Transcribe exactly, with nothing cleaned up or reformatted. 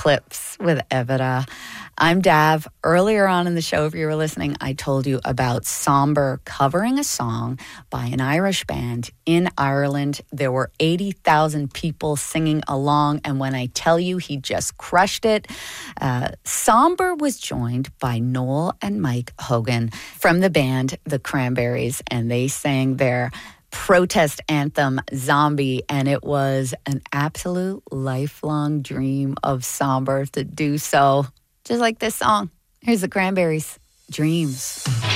Clips with Evita. I'm Dav. Earlier on in the show, if you were listening, I told you about Somber covering a song by an Irish band in Ireland. There were eighty thousand people singing along, and when I tell you he just crushed it, uh, Somber was joined by Noel and Mike Hogan from the band The Cranberries, and they sang their protest anthem, Zombie, and it was an absolute lifelong dream of Somber to do so, just like this song. Here's the Cranberries, Dreams.